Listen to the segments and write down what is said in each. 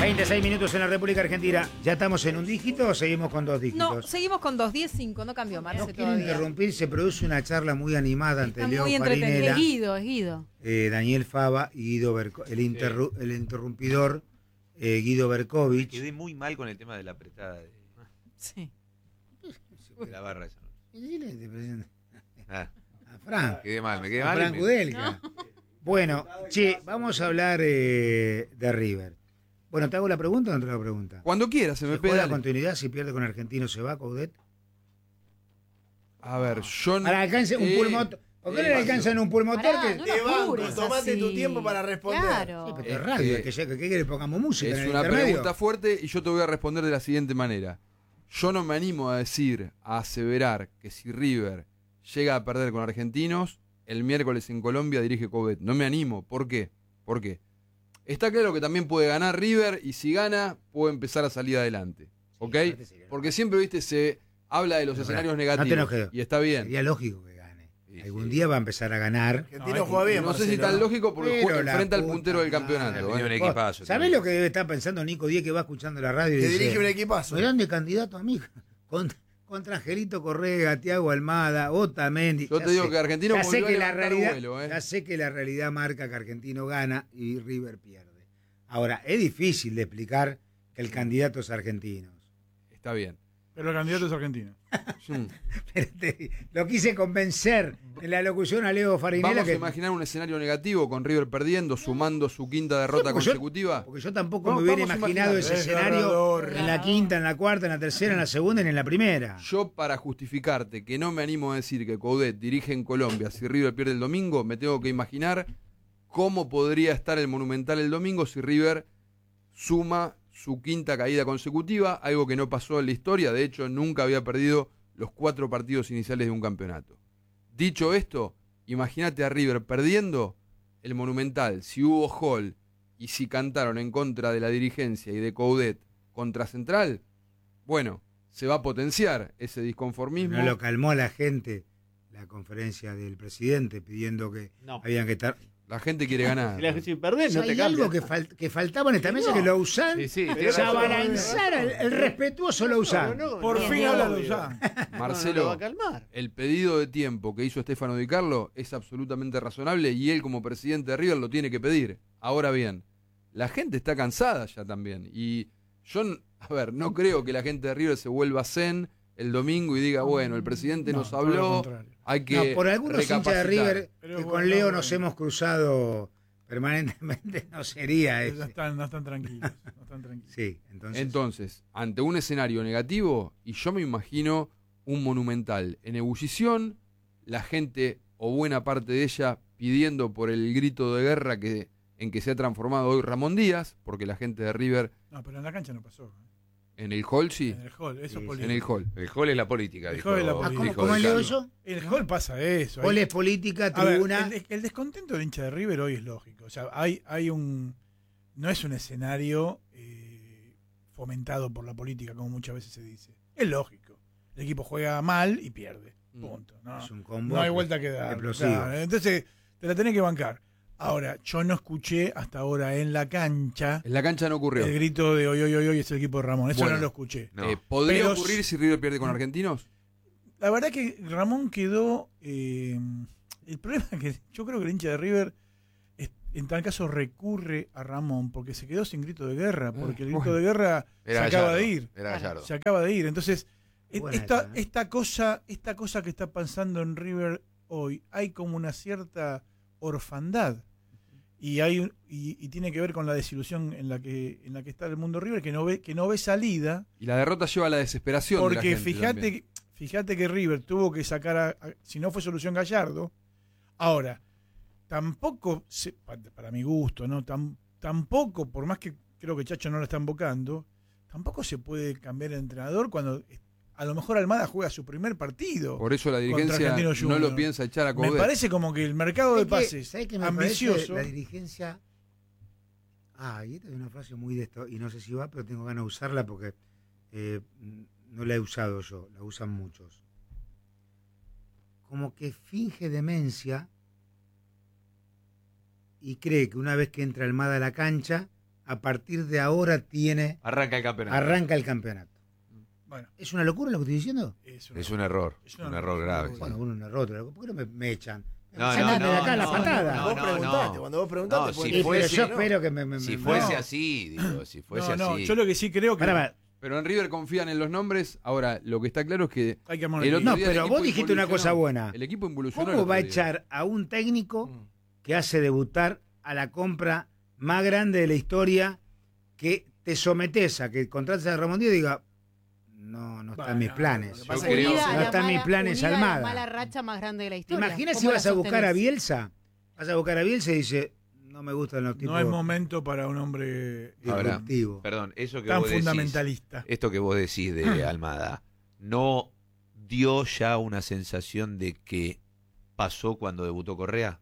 26 minutos en la República Argentina. ¿Ya estamos en un dígito o seguimos con dos dígitos? No, seguimos con 2, 10, 5, no cambió, Marce, No quiero todavía. interrumpir, se produce una charla muy animada Está entre Leo muy entretenido. Farinela, Es Guido. Daniel Fava y Guido el interrumpidor Guido Berkovich. Quedé muy mal con el tema de la apretada Sí. de la barra esa. A Frank. Me quedé A mal. Frank Udelka. Bueno, che, vamos a hablar de River. Bueno, ¿te hago la pregunta o no te hago la pregunta? Cuando quieras, se me ¿Se juega pega. la continuidad si pierde con Argentino se va, Coudet? A ver, yo no. Para alcance un pulmotor. ¿Por qué no le alcanzan un pulmotor? Pará, Que no Te lo banco, apures tomate así. tu tiempo para responder. Claro. Sí, pero es radio, que le pongamos música en Es el una intermedio. pregunta fuerte y yo te voy a responder de la siguiente manera. Yo no me animo a aseverar que si River llega a perder con Argentinos, el miércoles en Colombia dirige Coudet. No me animo. ¿Por qué? ¿Por qué? Está claro que también puede ganar River y si gana puede empezar a salir adelante. ¿Ok? Porque siempre, viste, se habla de los escenarios negativos. No te enojes. Y está bien. Sería lógico que gane. Sí, Algún sí. día va a empezar a ganar. Argentino juega bien, No sé si Marcelo. tan lógico porque Pero juega la enfrenta al puta puntero del madre. campeonato. Tenía un equipazo. ¿Sabés lo que debe estar pensando Nico Díez que va escuchando la radio y Que dice, dirige un equipazo. grande candidato a mí contra Angelito Correa, Thiago Almada, Otamendi? Yo Ya te digo sé. que Argentino Ya sé volvió a que la levantar realidad, vuelo, ya sé que la realidad marca que Argentino gana y River pierde. Ahora, es difícil de explicar que el candidato es argentino. Está bien. Pero el candidato es argentino. Lo quise convencer en la locución a Leo Farinela Vamos a que imaginar un escenario negativo con River perdiendo, sumando su quinta derrota porque yo- consecutiva. porque yo tampoco No, me hubiera vamos a imaginado ese imaginar. escenario Desgarrador. en la quinta, en la cuarta, en la tercera, en la segunda y en la primera. Yo, para justificarte que no me animo a decir que Coudet dirige en Colombia si River pierde el domingo, me tengo que imaginar cómo podría estar el Monumental el domingo si River suma su quinta caída consecutiva, algo que no pasó en la historia. De hecho, nunca había perdido los 4 partidos iniciales de un campeonato. Dicho esto, imagínate a River perdiendo el Monumental, si hubo Hall y si cantaron en contra de la dirigencia y de Coudet contra Central, bueno, se va a potenciar ese disconformismo. No lo calmó a la gente la conferencia del presidente pidiendo que habían que estar. La gente quiere ganar. Si perdés, no Hay te algo cambia. que faltaba en esta mesa que lo usan. Sí, sí, tenés razón. Sabalanzar, el respetuoso lo usan. Por fin habla de Lozán. Marcelo, No lo va a calmar. el pedido de tiempo que hizo Stefano Di Carlo es absolutamente razonable y él como presidente de River lo tiene que pedir. Ahora bien, la gente está cansada ya también y yo, no creo que la gente de River se vuelva zen el domingo y diga, bueno, el presidente No, nos todo lo habló, contrario. hay que No, por algunos hinchas de recapacitar. River Pero que bueno, con Leo bueno. nos hemos cruzado permanentemente, no sería No ese. están tranquilos. No están tranquilos. Sí, entonces. Entonces, ante un escenario negativo, y yo me imagino un Monumental en ebullición, la gente o buena parte de ella pidiendo por el grito de guerra en que se ha transformado hoy Ramón Díaz, porque la gente de River No, pero en la cancha no pasó. en el hall sí, En el hall, eso Sí, es político. en el hall. El hall es la política, El dijo. hall es la Ah, política. ¿cómo, dijo cómo Di leo Carlo. eso? En el hall pasa eso. Gol Hay- es política, A ver, tribuna. el descontento del hincha de River hoy es lógico. O sea, hay un. No es un escenario fomentado por la política, como muchas veces se dice. Es lógico. El equipo juega mal y pierde. Punto. No, Es un combo no hay vuelta que dar. explosivo. Claro, entonces, te la tenés que bancar. Ahora, yo no escuché hasta ahora en la cancha En la cancha no ocurrió. el grito de hoy, hoy, hoy, hoy es el equipo de Ramón. Eso Bueno. no lo escuché. No. ¿Podría Pero- ocurrir si River pierde con Argentinos? La verdad que Ramón quedó. El problema es que yo creo que el hincha de River en tal caso recurre a Ramón porque se quedó sin grito de guerra, porque el grito bueno. de guerra Era se acaba Gallardo, de ir. Era Gallardo. Se acaba de ir. Entonces, Buena esa, ¿eh? esta cosa que está pasando en River hoy, hay como una cierta orfandad. Y tiene que ver con la desilusión en la que está el mundo River, que no ve salida. Y la derrota lleva a la desesperación de la Porque gente también. fíjate que River tuvo que sacar, si no fue solución Gallardo, ahora, tampoco, para mi gusto, ¿no? Tampoco, por más que creo que Chacho no lo está invocando, tampoco se puede cambiar el entrenador cuando a lo mejor Almada juega su primer partido. Por eso la contra dirigencia Argentino no Junior. lo piensa echar a Me Coudet. parece como que el mercado de pases ¿Sabés qué me ambicioso. parece? La dirigencia. Y esta es una frase muy de esto, y no sé si va, pero tengo ganas de usarla porque no la he usado yo, la usan muchos. Como que finge demencia y cree que una vez que entra Almada a la cancha a partir de ahora Arranca el campeonato. arranca el campeonato. Bueno, ¿Es una locura lo que estoy diciendo? Es un error. Es Un una- error grave. Bueno, uno es roto. ¿Por qué no me echan? No, Sácame de acá la patada. no, Vos no, preguntaste, no. cuando vos preguntaste, No, pues, si Sí, pero fuese- yo ¿no? espero que me Si fuese No. así, digo, si fuese no, así. yo lo que sí creo que Pará. Pero en River confían en los nombres. Ahora, lo que está claro es que hay que armar el un otro No, día el pero equipo vos dijiste una cosa involucionó. buena. El equipo involucionó. el ¿Cómo otro va a día. echar a un técnico Mm. que hace debutar a la compra más grande de la historia, que te sometes a que contrates a Ramón Díaz y diga, no está en mis Bueno, planes? lo que Yo pasa creo- es que- No está en mis planes Almada. La mala racha más grande de la ¿Te historia. imaginas si ¿Cómo vas la a buscar a sostenés? Bielsa? Vas a buscar a Bielsa y dice, no me gustan los tipos No es momento para un hombre Ahora, disruptivos. Perdón, eso que tan vos decís, fundamentalista. esto que vos decís de Almada, ¿no dio ya una sensación de que pasó cuando debutó Correa?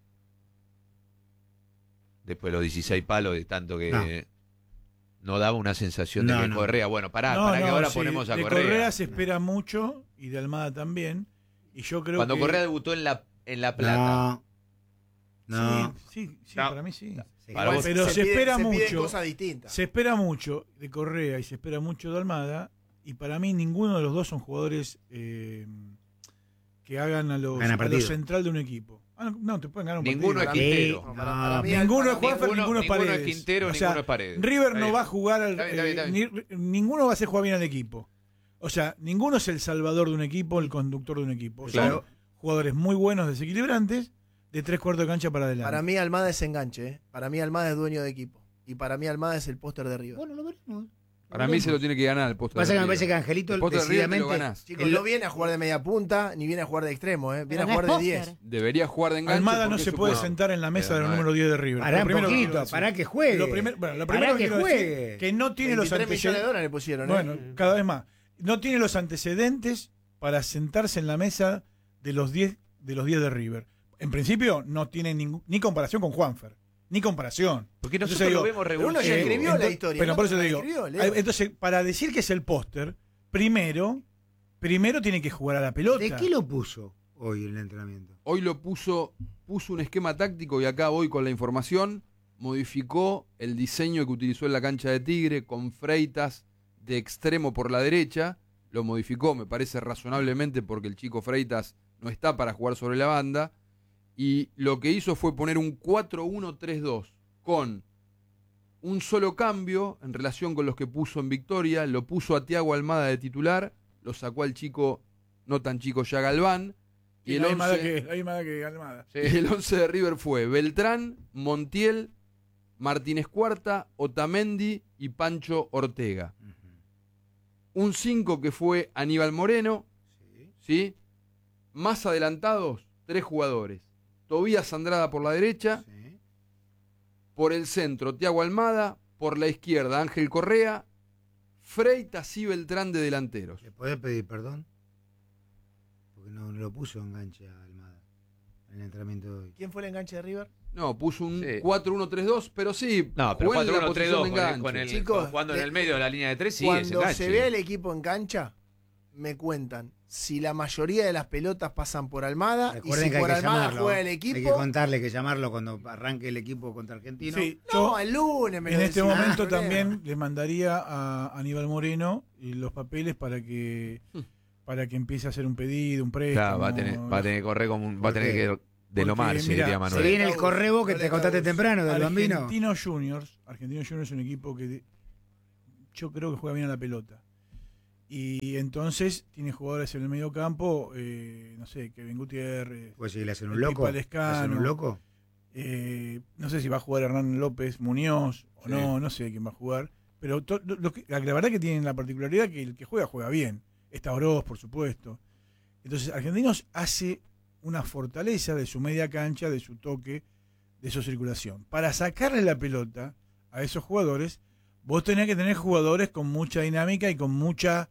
Después de los 16 palos, de tanto que no daba una sensación de No, que no. Correa, bueno, para que No, ahora sí, ponemos a de Correa. Correa se espera mucho y de Almada también. Y yo creo Cuando que... Correa debutó en La Plata. No. Sí, No. para mí sí. Sí. Para vos- Pero se pide- espera piden mucho. cosas distintas. Se espera mucho de Correa y se espera mucho de Almada. Y para mí ninguno de los dos son jugadores que hagan a los partido. central de un equipo. No, te pueden ganar un Ninguno es partido. Quintero. No, para mí- Ninguno es para mí- Juanfer, ninguno es Paredes. es Quintero, O sea, ninguno es Paredes. River Está no bien. va a jugar al, Está bien, está bien. ninguno va a hacer jugar bien al equipo. O sea, ninguno es el salvador de un equipo, el conductor de un equipo. Claro. Son jugadores muy buenos, desequilibrantes, de 3/4 de cancha para adelante. Para mí Almada es enganche, ¿eh? Para mí Almada es dueño de equipo. Y para mí Almada es el póster de River. Bueno, lo veremos. Para mí se lo tiene que ganar el puesto. Pasa de que me River. parece que Angelito El puesto de River te lo decididamente... ganás. Chicos, no viene a jugar de media punta, ni viene a jugar de extremo, ¿eh? Viene Pero a no jugar es de póster. 10. Debería jugar de enganche. Almada no porque se es su puede puesto. sentar en la mesa Pero del no es- número 10 de River. Pará Lo un primero que poquito, quiero decir. pará que juegue. Lo primero Pará que que quiero juegue. decir, que no tiene los 23 millones de antecedentes. dólares le pusieron, ¿eh? Bueno, cada vez más. No tiene los antecedentes para sentarse en la mesa de los 10 de River. En principio no tiene ni comparación con Juanfer, ni comparación. Porque Entonces nosotros digo, lo vemos pero uno ya revulsivo. escribió la historia. Pero ¿no? por eso te La digo, escribió, Leo. entonces para decir que es el póster, primero tiene que jugar a la pelota. ¿De qué lo puso hoy en el entrenamiento? Hoy puso un esquema táctico y acá voy con la información. Modificó el diseño que utilizó en la cancha de Tigre con Freitas de extremo por la derecha. Lo modificó, me parece razonablemente, porque el chico Freitas no está para jugar sobre la banda. Y lo que hizo fue poner un 4-1-3-2 con un solo cambio en relación con los que puso en Victoria. Lo puso a Thiago Almada de titular, lo sacó al chico, no tan chico ya Galván. Y el la misma 11 edad que Almada. el 11 de River fue Beltrán, Montiel, Martínez Cuarta, Otamendi y Pancho Ortega. Un 5 que fue Aníbal Moreno, ¿sí? Más adelantados, 3 jugadores. Tobías Andrada por la derecha, Sí. por el centro Thiago Almada, por la izquierda Ángel Correa, Freitas y Beltrán de delanteros. ¿Le podés pedir perdón? Porque no lo puso enganche a Almada en el entrenamiento de hoy. ¿Quién fue el enganche de River? No, puso un Sí. 4-1-3-2, pero sí, No, pero jugó en la posición 4-1-3-2 de enganche. con el, Chicos, jugando en el medio de la línea de 3, sí, es Cuando enganche. se ve el equipo en cancha, me cuentan si la mayoría de las pelotas pasan por Almada Recuerden y que si hay por que Almada llamarlo. juega el Hay que equipo. contarle que llamarlo cuando arranque el equipo contra Argentino. Sí, No, yo el lunes me lo en este decían, momento no hay problema. también le mandaría a Aníbal Moreno y los papeles para que empiece a hacer un pedido, un préstamo. Claro, va a tener que correr como un, va a tener que delomarse, mira, diría Se Manuel. viene el correbo que No te le contaste causa. temprano del Bambino. Argentinos Juniors es un equipo que yo creo que juega bien a la pelota. Y entonces tiene jugadores en el medio campo, no sé, Kevin Gutiérrez, Pues si le hacen un el loco. Pipa ¿Le Lescano. hacen un loco? No sé si va a jugar Hernán López Muñoz o Sí. no sé quién va a jugar. Pero la verdad que tienen la particularidad que el que juega bien. Está Oroz, por supuesto. Entonces, Argentinos hace una fortaleza de su media cancha, de su toque, de su circulación. Para sacarle la pelota a esos jugadores, vos tenés que tener jugadores con mucha dinámica y con mucha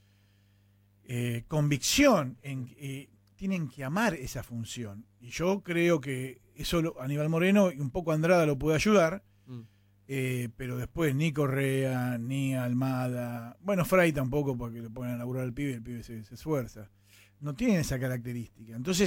convicción. Tienen que amar esa función. Y yo creo que eso Aníbal Moreno y un poco Andrada lo puede ayudar. Pero después ni Correa, ni Almada, bueno, Fray tampoco, porque le ponen a laburar al pibe y el pibe se esfuerza. No tienen esa característica. Entonces,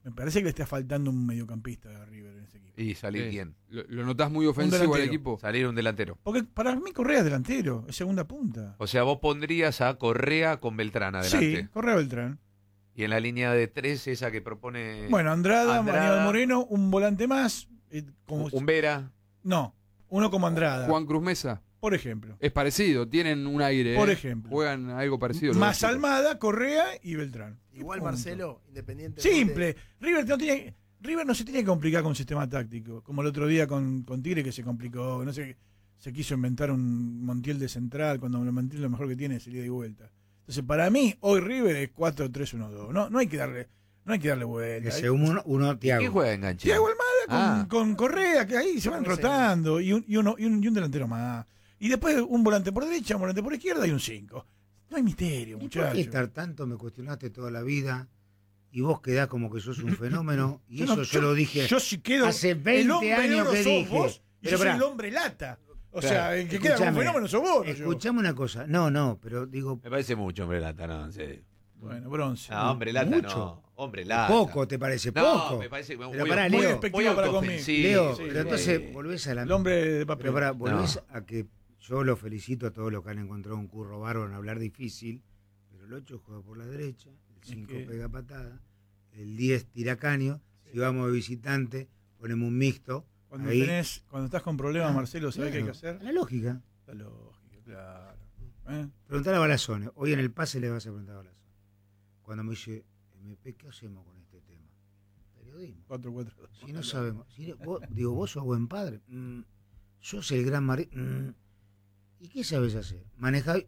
Me parece que le está faltando un mediocampista a River en ese equipo. Y salir bien. ¿Lo notás muy ofensivo al delantero. equipo? Salir un delantero. Porque para mí Correa es delantero, es segunda punta. O sea, vos pondrías a Correa con Beltrán adelante. Sí, Correa Beltrán. Y en la línea de 3, esa que propone Bueno, Andrada, Aníbal Moreno, un volante más. Como, un Vera. no, uno como Andrada, Juan Cruz Mesa. por ejemplo. Es parecido, tienen un aire. Por ejemplo. Juegan algo parecido. los Más dos equipos. Almada, Correa y Beltrán. Igual Punto. Marcelo, independiente. Simple. River no se tiene que complicar con un sistema táctico, como el otro día con Tigre que se complicó, no sé, se quiso inventar un Montiel de central, cuando Montiel lo mejor que tiene es el ida y vuelta. Entonces, para mí, hoy River es 4-3-1-2. No hay que darle vuelta. Ese uno ¿Quién Thiago. juega enganche? Thiago Almada Ah. con Correa, que ahí se van rotando, y un delantero más. Y después un volante por derecha, un volante por izquierda y un 5. No hay misterio, ¿Y por qué muchachos. estar tanto? Me cuestionaste toda la vida y vos quedás como que sos un fenómeno. Y Yo eso no- yo lo dije Yo sí quedo. hace 20 el hombre años oro que sos dije. vos, y Pero yo soy pará. el hombre lata. O Claro. sea, el que queda como Escuchame, fenómeno sos vos. no yo. Escuchame una cosa. No, pero digo, Me parece mucho, hombre lata, no, en serio. Bueno, bronce. No, hombre lata Mucho. no. Hombre lata. poco, ¿te parece? No, Poco. me parece muy, Pero pará, muy Leo, despectivo para conmigo. autoofensivo. Leo, sí, pero sí. entonces volvés a la... El hombre de papel. Pero pará, volvés No. a que yo lo felicito a todos los que han encontrado un curro bárbaro en hablar difícil, pero el 8 juega por la derecha, el 5 que- pega patada, el 10 tira caño, si vamos de visitante ponemos un mixto, Cuando, ahí, cuando estás con problemas, Marcelo, ¿sabés qué hay que claro, hacer? la lógica. La lógica, claro. ¿Eh? Preguntar a Balazones, hoy en el pase le vas a preguntar a Balazones. Cuando me dice, MP, ¿qué hacemos con este tema? Periodismo. 4-4. Si no sabemos, vos sos buen padre, sos el gran marido, ¿y qué sabes hacer? Manejar,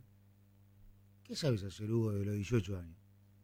¿qué sabes hacer, Hugo, de los 18 años?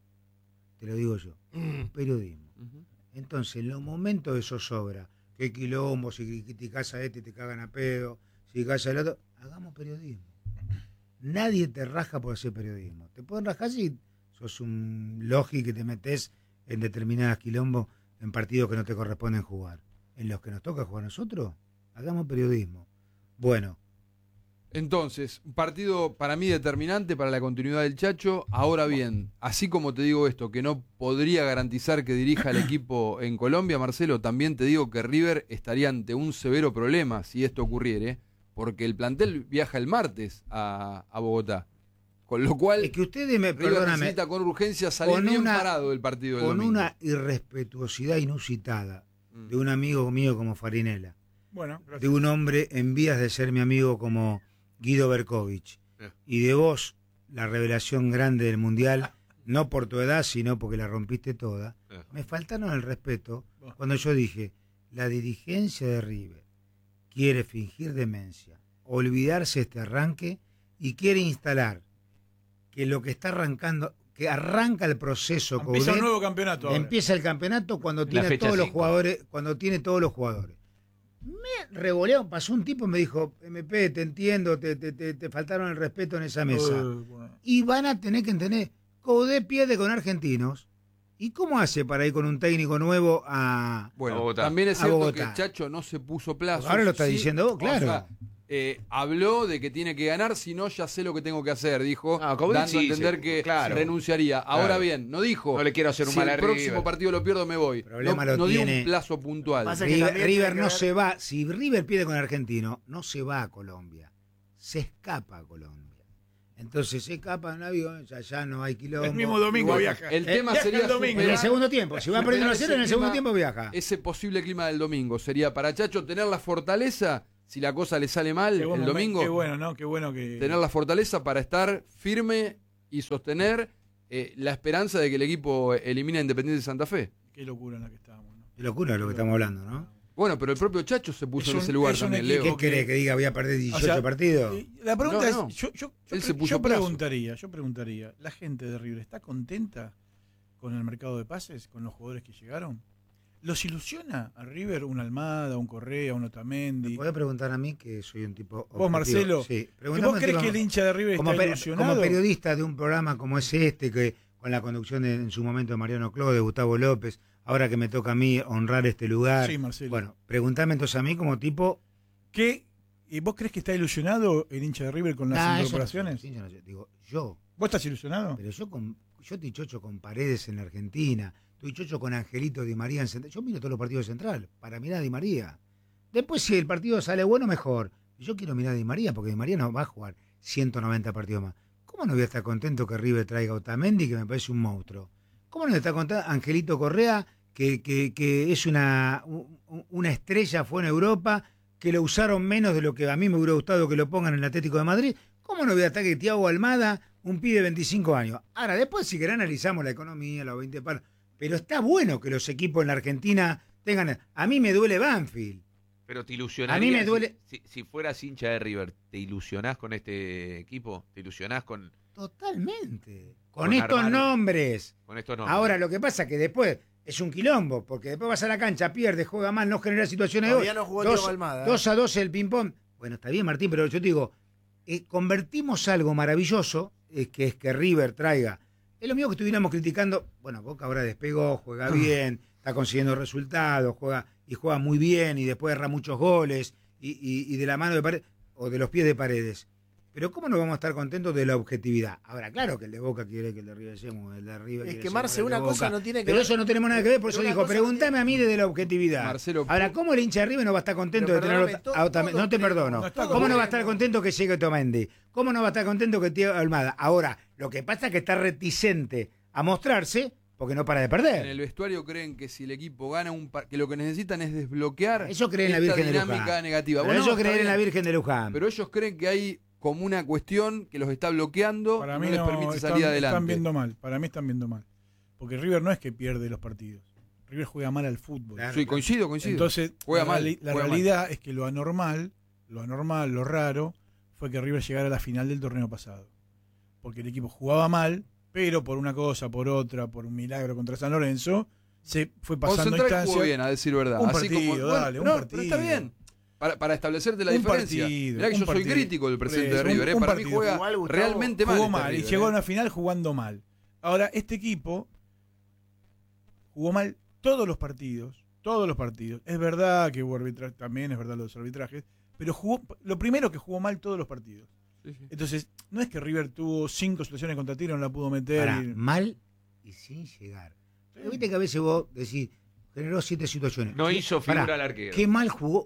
Te lo digo yo, periodismo. Ujú. Entonces, en los momentos de zozobra, qué quilombo, si criticás a este te cagan a pedo, si criticás al otro, hagamos periodismo. Nadie te raja por hacer periodismo. Te pueden rajar si sos un logi que te metes en determinadas quilombos en partidos que no te corresponden jugar. En los que nos toca jugar a nosotros, hagamos periodismo. Bueno, Entonces, un partido para mí determinante para la continuidad del Chacho. Ahora bien, así como te digo esto, que no podría garantizar que dirija el equipo en Colombia, Marcelo, también te digo que River estaría ante un severo problema si esto ocurriere, porque el plantel viaja el martes a Bogotá. Con lo cual, es que ustedes me, River perdóname, necesita con urgencia salir con bien una- parado del partido del con domingo. una irrespetuosidad inusitada Mm. de un amigo mío como Farinella, Bueno, de gracias. un hombre en vías de ser mi amigo como Guido Berkovich, y de vos, la revelación grande del Mundial, no por tu edad, sino porque la rompiste toda, me faltaron el respeto cuando yo dije, la dirigencia de River quiere fingir demencia, olvidarse este arranque y quiere instalar que lo que está arrancando, que arranca el proceso Empieza un Coudet, nuevo campeonato ahora. empieza el campeonato cuando La tiene fecha todos los 5. jugadores, cuando tiene todos los jugadores. Me revolearon, pasó un tipo y me dijo, MP, te entiendo, te faltaron el respeto en esa mesa. Bueno. Y van a tener que entender, Coudet pierde con Argentinos. ¿Y cómo hace para ir con un técnico nuevo a... Bueno, A Bogotá. también es A cierto Bogotá. que Chacho no se puso plazo. Ahora lo está diciendo vos, claro. Habló de que tiene que ganar, si no ya sé lo que tengo que hacer, dijo, Ah, Coudet dando a sí, entender sí, que claro. renunciaría. Ahora Claro. bien, no dijo, No le quiero hacer un si mal el a próximo River. partido lo pierdo me voy. Problema No, lo no dio tiene. un plazo puntual. Pasa que River, también River tiene que no ver- se va, si River pierde con Argentino, no se va a Colombia, se escapa a Colombia. Entonces se escapa en avión, ya no hay quilombo. El mismo domingo Igual, viaja. el tema Viaja sería el domingo. En el superar- segundo tiempo, si va superar perdiendo a ese cero, en el segundo clima- tiempo viaja. Ese posible clima del domingo sería para Chacho tener la fortaleza, si la cosa le sale mal Qué buen el momento, domingo, Qué bueno, ¿no? Qué bueno que. tener la fortaleza para estar firme y sostener la esperanza de que el equipo elimine a Independiente de Santa Fe. Qué locura en la que estábamos, ¿no? Qué locura lo que estamos hablando, ¿no? Bueno, pero el propio Chacho se puso Es en un- ese lugar es un también, equipo Leo. ¿Qué querés que diga? Voy a perder 18 O sea, partidos. La pregunta No, no. es, yo Él se puso yo plazo. preguntaría, ¿la gente de River está contenta con el mercado de pases, con los jugadores que llegaron? ¿Los ilusiona a River un Almada, un Correa, un ¿Me Otamendi? podés preguntar a mí que soy un tipo objetivo? ¿Vos, Marcelo? Sí. ¿Que Preguntame ¿Vos un crees tipo- que el hincha de River como, está pe- ilusionado? como periodista de un programa como es este, que con la conducción en su momento de Mariano Clos, de Gustavo López, ahora que me toca a mí honrar este lugar. Sí, Marcelo. Bueno, preguntame entonces a mí como tipo... ¿Vos crees que está ilusionado el hincha de River con las Nah, eso no incorporaciones? sé, digo, yo. ¿Vos estás ilusionado? Pero yo estoy chocho con Paredes en la Argentina, estoy chocho con Angelito Di María en Central. Yo miro todos los partidos de Central para mirar a Di María. Después, si el partido sale bueno, mejor. Yo quiero mirar a Di María porque Di María no va a jugar 190 partidos más. ¿Cómo no voy a estar contento que River traiga a Otamendi, que me parece un monstruo? ¿Cómo no está contento Angelito Correa, que es una estrella, fue en Europa, que lo usaron menos de lo que a mí me hubiera gustado que lo pongan en el Atlético de Madrid? ¿Cómo no voy a estar que Thiago Almada, un pibe de 25 años? Ahora, después si querés analizamos la economía, los 20 palos, pero está bueno que los equipos en la Argentina tengan... A mí me duele Banfield. Pero te ilusionaría. A mí me duele... Si fueras hincha de River, ¿te ilusionás con este equipo? ¿Te ilusionás con...? Totalmente. Con estos nombres. Con estos nombres. Ahora, lo que pasa es que después es un quilombo, porque después vas a la cancha, pierde, juega mal, no genera situaciones de Todavía no jugó Thiago Almada. 2-2 el ping-pong. Bueno, está bien, Martín, pero yo te digo, convertimos algo maravilloso, que es que River traiga. Es lo mismo que estuviéramos criticando. Bueno, Boca ahora despegó, juega bien, está consiguiendo resultados, juega muy bien y después erra muchos goles y de la mano de Paredes o de los pies de Paredes. Pero ¿cómo no vamos a estar contentos de la objetividad? Ahora, claro que el de Boca quiere que el de River lleguemos, el de River es quiere que Marce, una cosa no tiene que pero ver. eso no tenemos nada que ver, por eso dijo, pregúntame a mí desde la objetividad. Marcelo, ahora, ¿cómo el hincha de River no va a estar contento de tener a Otamendi? No te perdono. ¿Cómo no va a estar contento que llegue Otamendi? ¿Cómo no va a estar contento que Thiago Almada? Ahora, lo que pasa es que está reticente a mostrarse porque no para de perder. En el vestuario creen que si el equipo gana que lo que necesitan es desbloquear eso creen esta la Virgen dinámica de Luján. negativa. Pero Bueno, ellos creen en la Virgen de Luján. Pero ellos creen que hay como una cuestión que los está bloqueando, Para mí no les permite salir adelante. Están viendo mal, para mí están viendo mal. Porque River no es que pierde los partidos. River juega mal al fútbol. Claro. Sí, coincido. Entonces, juega la mal. realidad es que lo anormal, lo raro, fue que River llegara a la final del torneo pasado. Porque el equipo jugaba mal, pero por una cosa, por otra, por un milagro contra San Lorenzo, se fue pasando instancias. Jugó bien, a decir verdad. Un Así partido, como, dale, un partido. Pero está bien. Para establecerte la diferencia. Mirá que yo soy crítico del presidente de River. Para mí juega realmente mal. Jugó mal River, y llegó a una final jugando mal. Ahora, este equipo jugó mal todos los partidos. Todos los partidos. Es verdad que hubo arbitraje, también es verdad los arbitrajes, pero lo primero que jugó mal todos los partidos. Sí, sí. Entonces, no es que River tuvo 5 situaciones contra tiro, no la pudo meter. Mal y sin llegar. Pero viste que a veces vos decís, generó 7 situaciones. No hizo figura al arquero. Qué mal jugó.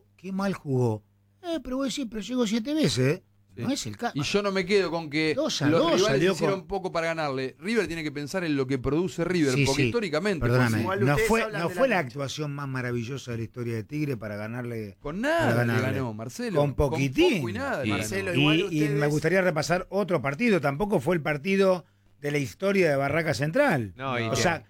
Pero vos decís, pero llegó 7 veces, Sí. No es el caso. Y yo no me quedo con que 2-2 los rivales salió hicieron poco para ganarle. River tiene que pensar en lo que produce River, Sí, porque sí. históricamente Perdóname, igual no ustedes fue hablan la de la cancha. actuación más maravillosa de la historia de Tigre para ganarle. con nada le ganarle. ganó Marcelo. Con poquitín. poco y nada. Y- le Marcelo, ganó. igual Y ustedes- me gustaría repasar otro partido. Tampoco fue el partido de la historia de Barraca Central. No, y O que- sea,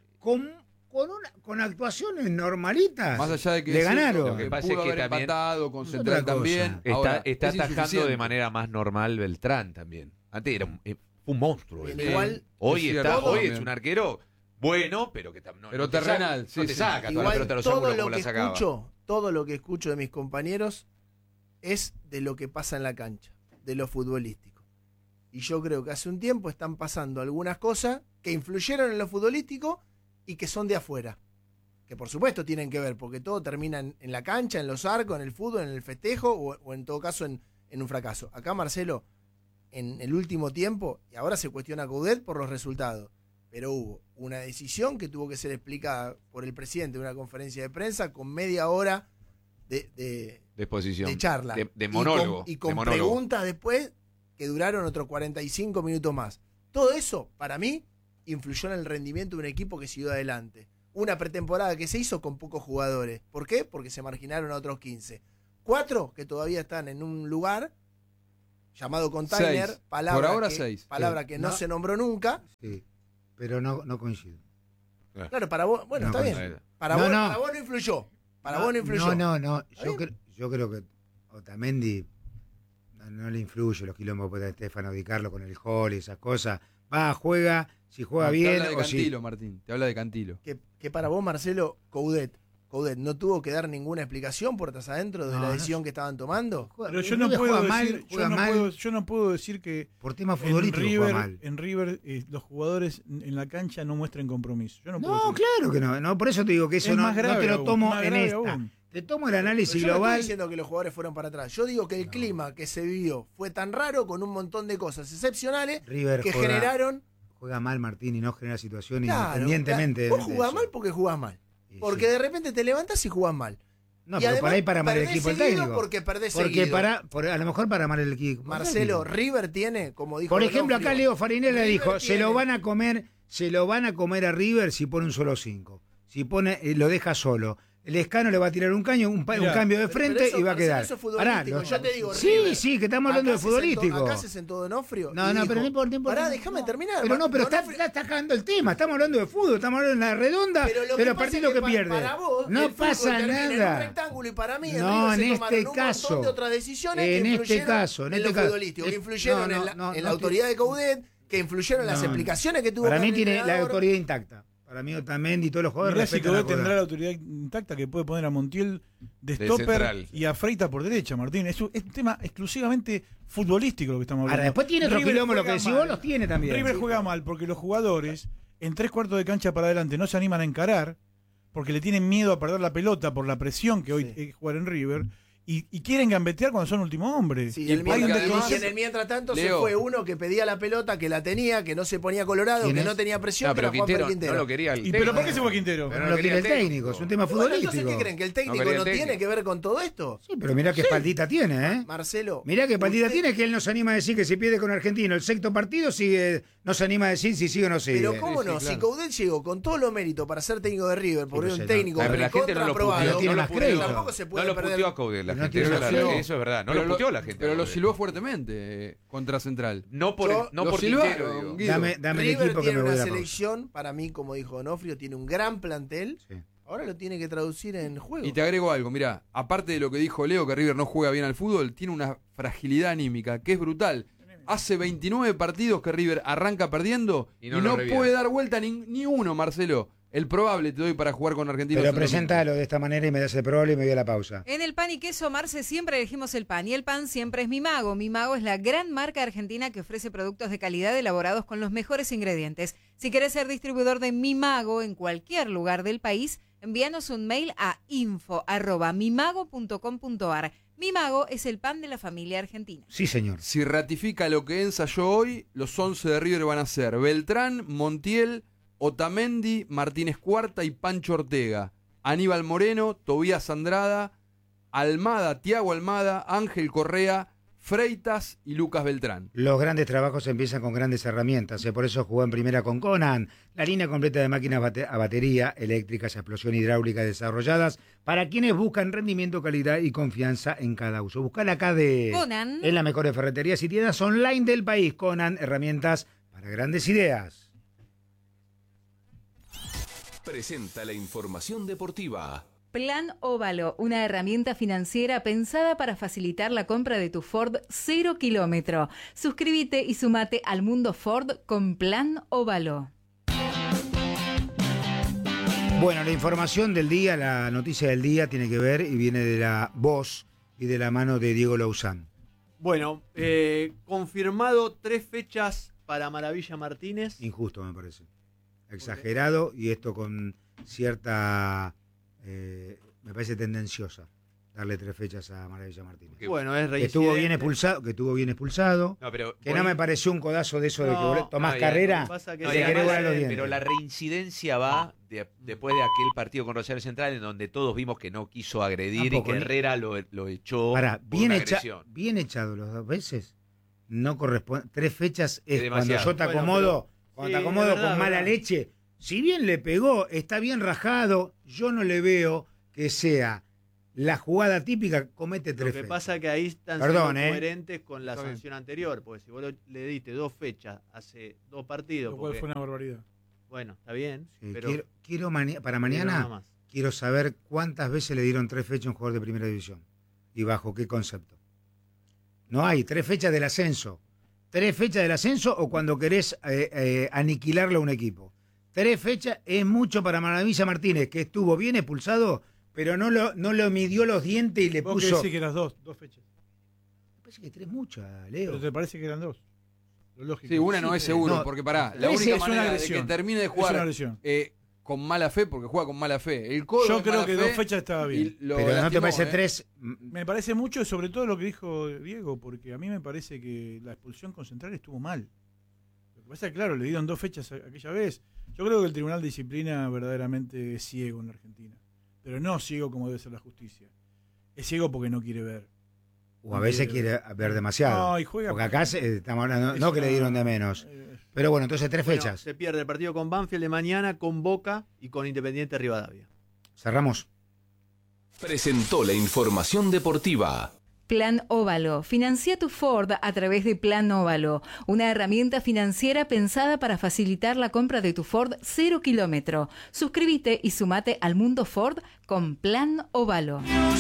con actuaciones normalitas. Más allá de que le es cierto ganaron. Lo que que pasa pudo es que haber también- empatado con Es Central otra cosa. también. Está, Ahora, está es atajando insuficiente. de manera más normal Beltrán también. Antes era fue un monstruo. Bien, Beltrán. igual- Hoy, es está, cierto hoy es también. un arquero bueno, pero que no, Pero no te terrenal, saca, sí, no te sí. saca toda la Igual pelota de los todo ángulos lo como la que sacaba. todo lo que escucho de mis compañeros es de lo que pasa en la cancha, de lo futbolístico. Y yo creo que hace un tiempo están pasando algunas cosas que influyeron en lo futbolístico y que son de afuera. Que por supuesto tienen que ver, porque todo termina en la cancha, en los arcos, en el fútbol, en el festejo o en todo caso en un fracaso. Acá Marcelo, en el último tiempo, y ahora se cuestiona a Coudet por los resultados, pero hubo una decisión que tuvo que ser explicada por el presidente en una conferencia de prensa con media hora de Disposición. charla. De monólogo. Y con de monólogo. preguntas después que duraron otros 45 minutos más. Todo eso, para mí, influyó en el rendimiento de un equipo que siguió adelante. Una pretemporada que se hizo con pocos jugadores. ¿Por qué? Porque se marginaron a otros 15. 4 que todavía están en un lugar llamado container, 6. palabra Por ahora que, 6. palabra que no No. se nombró nunca. Sí, pero no coincido. Claro, para vos, bueno, No está bien. coincido. Para, No, vos, no. para vos no influyó. Para vos no influyó. No. ¿Está bien? Yo creo que Otamendi no le influye los quilombos de Estefano Di Carlo con el gol y esas cosas. Va, juega, si juega No, te bien habla de o si... Cantilo, Martín. Te habla de Cantilo. Que para vos, Marcelo, Coudet no tuvo que dar ninguna explicación puertas adentro de No, la no. decisión que estaban tomando. Pero yo no puedo decir, yo no puedo decir que por tema en futbolístico juega mal. River los jugadores en la cancha no muestren compromiso. Yo no puedo No, decir. claro que no. Por eso te digo que eso Es no, más no grave te lo aún, tomo más en grave esta. aún. Te tomo el Pero análisis yo no estoy global. diciendo que los jugadores fueron para atrás. Yo digo que el clima que se vivió fue tan raro con un montón de cosas excepcionales River que juega, generaron juega mal Martín y no genera situaciones Claro, independientemente vos de jugás eso. mal porque jugás mal. Y Porque sí. de repente te levantás y jugás mal. No, Y pero además por ahí para mal el perdés equipo el seguido técnico. porque perdés Porque seguido. a lo mejor para mal el equipo. Marcelo, técnico. River tiene, como dijo Por ejemplo, Donofrio, acá Leo Farinella River dijo, se tiene- lo van a comer a River si pone un solo 5. Si pone, lo deja solo. El Escano le va a tirar un caño, un Mirá, cambio de pero frente eso, y va a Marcelo, quedar. eso es futbolístico. Yo te digo, River, sí, que estamos hablando acá de se sentó- futbolístico. Acá se sentó Donofrio. No, y no, dijo, pero no importa. Pará, déjame terminar. Pero no, pero Donofrio- está atacando el tema. Estamos hablando de fútbol, estamos hablando de la redonda Pero lo de que los pasa partidos es que pierde. Para vos, No el fútbol pasa termina en un nada. rectángulo y para mí No, en River en se tomaron este un caso. montón de otras decisiones que En este influyeron caso, en en este lo caso. futbolístico, que influyeron No, en la, no, en no la autoridad de Coudet, que influyeron en las No, explicaciones que tuvo Para con mí el tiene la entrenador. autoridad intacta. Para mí Otamendi y todos los jugadores Mirá si respetan Coudet la tendrá la autoridad. autoridad intacta que puede poner a Montiel de De stopper central. y a Freitas por derecha, Martín. Es un tema exclusivamente futbolístico lo que estamos hablando. Ahora, después tiene otro River quilombo, lo juega que decís mal. vos los tiene también. River juega mal porque los jugadores en 3/4 de cancha para adelante no se animan a encarar porque le tienen miedo a perder la pelota por la presión que hoy es jugar en River y quieren gambetear cuando son último hombre. Sí, Y el porque mientras, además- y en el mientras tanto Leo. se fue uno que pedía la pelota, que la tenía, que no se ponía colorado, ¿Quién que es? no tenía presión, No, que pero era Juan Quintero, Quintero. no lo quería el ¿Y pero técnico. por qué se fue Quintero? Pero No no lo quería quiere el el técnico, es un técnico. tema Bueno, futbolístico. entonces, ¿qué creen? ¿Que el técnico quería el no técnico. tiene que ver con todo esto? Sí, pero mirá qué espaldita tiene, ¿eh? Marcelo. Mirá qué espaldita usted- tiene que él no se anima a decir que si pierde con Argentino el sexto partido, sigue, no se anima a decir si sigue o no sigue. Pero cómo Sí, no, sí, si claro. Coudet llegó con todo lo mérito para ser técnico de River, porque pero era un se técnico Pero la gente no lo recontraprobado, puteó, tiene no más lo crédito. puteó. Tampoco se No puede lo perder. puteó a Coudet la No gente, tiene eso es más verdad, crédito. eso es verdad. No Pero lo puteó la gente. Pero a lo Coudet. silbó fuertemente contra Central. No por, Yo- no lo por silbaron, Quintero, digo. Guido. Dame el River equipo que tiene me voy a una la pausa. selección, para mí, como dijo Donofrio, tiene un gran plantel. Sí. Ahora lo tiene que traducir en juego. Y te agrego algo, mira, aparte de lo que dijo Leo, que River no juega bien al fútbol, tiene una fragilidad anímica que es brutal. Hace 29 partidos que River arranca perdiendo Y y no no, lo revierte. puede dar vuelta ni uno, Marcelo. El probable te doy para jugar con Argentina. Pero preséntalo de esta manera y me das el probable y me voy a la pausa. En el pan y queso, Marce, siempre elegimos el pan. Y el pan siempre es Mi Mago. Mi Mago es la gran marca argentina que ofrece productos de calidad elaborados con los mejores ingredientes. Si querés ser distribuidor de Mi Mago en cualquier lugar del país, envíanos un mail a info@mimago.com.ar. Mi Mago es el pan de la familia argentina. Sí, señor. Si ratifica lo que ensayó hoy, los 11 de River van a ser Beltrán, Montiel, Otamendi, Martínez Cuarta y Pancho Ortega. Aníbal Moreno, Tobías Andrada, Almada, Tiago Almada, Ángel Correa, Freitas y Lucas Beltrán. Los grandes trabajos empiezan con grandes herramientas. Por eso jugó en primera con Conan. La línea completa de máquinas a batería, eléctricas, explosión hidráulica desarrolladas para quienes buscan rendimiento, calidad y confianza en cada uso. Buscala acá Conan. en las mejores ferreterías y tiendas online del país. Conan, herramientas para grandes ideas. Presenta la información deportiva. Plan Óvalo, una herramienta financiera pensada para facilitar la compra de tu Ford 0 kilómetro. Suscríbete y sumate al mundo Ford con Plan Óvalo. Bueno, la información del día, la noticia del día tiene que ver y viene de la voz y de la mano de Diego Lauzán. Bueno, confirmado 3 fechas para Maravilla Martínez. Injusto, me parece. Exagerado y esto con cierta... me parece tendenciosa darle 3 fechas a Maravilla Martínez. Bueno, es Que estuvo bien reincidente. expulsado, No, pero que no me pareció un codazo de eso de No, que tomás no, carrera. lo que pasa que y No, te y sí, querés además, volar los dientes. pero la reincidencia va después de aquel partido con Rosario Central en donde todos vimos que no quiso agredir Tampoco, y que ni- Herrera lo echó Pará, por bien, una agresión. bien echado los 2 veces. No corresponde. 3 fechas es Es cuando demasiado. yo te Bueno, acomodo, pero- cuando sí, te acomodo es verdad, con mala verdad. leche. Si bien le pegó, está bien rajado, yo no le veo que sea la jugada típica, comete 3 Lo que fechas. pasa es que ahí están Perdón, siendo ¿eh? coherentes con la Está bien. sanción anterior, porque si vos le diste 2 fechas hace 2 partidos, Lo cual porque- fue una barbaridad. bueno, está bien, Sí, pero quiero para pero mañana nada más. quiero saber cuántas veces le dieron 3 fechas a un jugador de primera división y bajo qué concepto. No hay 3 fechas del ascenso. 3 fechas del ascenso o cuando querés aniquilarlo a un equipo. 3 fechas es mucho para Maravilla Martínez, que estuvo bien expulsado, pero no lo midió los dientes y le Vos que puso... decís que eran dos fechas. Me parece que 3 muchas, Leo. Pero te parece que eran 2. Lo lógico. Sí, una no es seguro, no, porque pará, la es única una manera de agresión. que termine de Es una jugar agresión. con mala fe, porque juega con mala fe. El codo Yo es creo mala que fe 2 fechas estaba bien. y lo Pero no te lastimó, parece 3... Me parece mucho, sobre todo lo que dijo Diego, porque a mí me parece que la expulsión con Central estuvo mal. que pasa es que, claro, le dieron 2 fechas aquella vez. Yo creo que el Tribunal de Disciplina verdaderamente es ciego en la Argentina. Pero no ciego como debe ser la justicia. Es ciego porque no quiere ver. O a veces quiere ver demasiado. No, y juega. Porque acá estamos hablando, no que le dieron de menos. Pero bueno, entonces 3 Bueno, fechas. se pierde el partido con Banfield de mañana, con Boca y con Independiente Rivadavia. Cerramos. Presentó la información deportiva. Plan Óvalo. Financia tu Ford a través de Plan Óvalo, una herramienta financiera pensada para facilitar la compra de tu Ford 0 kilómetro. Suscríbete y sumate al mundo Ford con Plan Óvalo.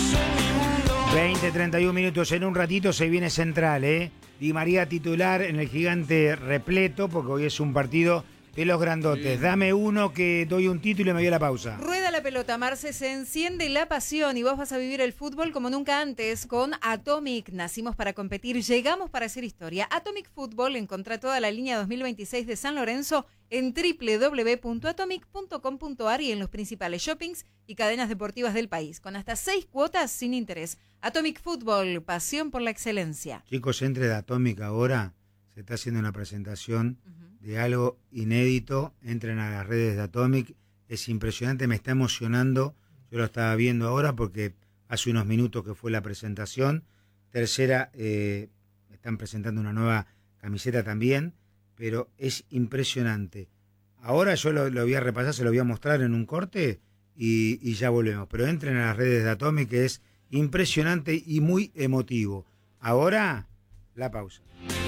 20-31 minutos. En un ratito se viene Central, ¿eh? Di María titular en el Gigante repleto, porque hoy es un partido de los grandotes. Sí. Dame uno que doy un título y me voy a la pausa. Rueda la pelota, Marce, se enciende la pasión y vos vas a vivir el fútbol como nunca antes con Atomic. Nacimos para competir, llegamos para hacer historia. Atomic Fútbol, encontrá toda la línea 2026 de San Lorenzo en www.atomic.com.ar y en los principales shoppings y cadenas deportivas del país, con hasta 6 cuotas sin interés. Atomic Fútbol, pasión por la excelencia. Chicos, entre de Atomic ahora, se está haciendo una presentación de algo inédito. Entren a las redes de Atomic, es impresionante, me está emocionando. Yo lo estaba viendo ahora porque hace unos minutos que fue la presentación. Tercera, están presentando una nueva camiseta también, pero es impresionante. Ahora yo lo voy a repasar, se lo voy a mostrar en un corte y ya volvemos. Pero entren a las redes de Atomic, que es impresionante y muy emotivo. Ahora, la pausa.